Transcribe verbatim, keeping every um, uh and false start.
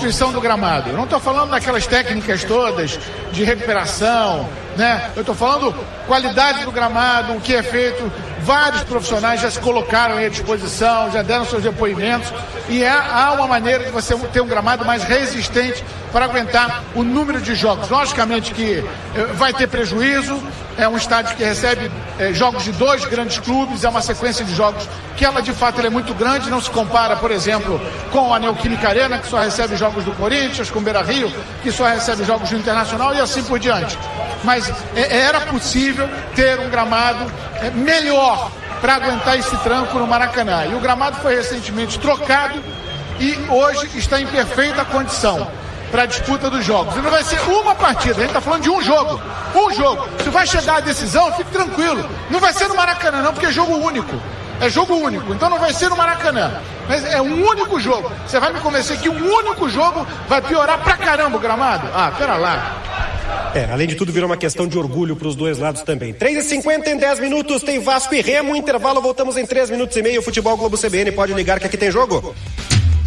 substituição do gramado. Eu não estou falando daquelas técnicas todas de recuperação, né? Eu estou falando qualidade do gramado, o que é feito. Vários profissionais já se colocaram à disposição, já deram seus depoimentos, e há, há uma maneira de você ter um gramado mais resistente para aguentar o número de jogos. Logicamente que eh, vai ter prejuízo, é um estádio que recebe eh, jogos de dois grandes clubes, é uma sequência de jogos que ela de fato ela é muito grande, não se compara, por exemplo, com a Neoquímica Arena, que só recebe jogos do Corinthians, com o Beira-Rio, que só recebe jogos do Internacional, e assim por diante. Mas eh, era possível ter um gramado eh, melhor para aguentar esse tranco no Maracanã. E o gramado foi recentemente trocado e hoje está em perfeita condição para a disputa dos jogos. E não vai ser uma partida, a gente está falando de um jogo. Um jogo. Se vai chegar a decisão, fique tranquilo. Não vai ser no Maracanã não, porque é jogo único. É jogo único, então não vai ser no Maracanã. Mas é um único jogo. Você vai me convencer que um único jogo vai piorar pra caramba o gramado? Ah, pera lá. É, além de tudo, virou uma questão de orgulho para os dois lados também. três e cinquenta em dez minutos, tem Vasco e Remo, intervalo, voltamos em três minutos e meio. Futebol Globo C B N, pode ligar que aqui tem jogo.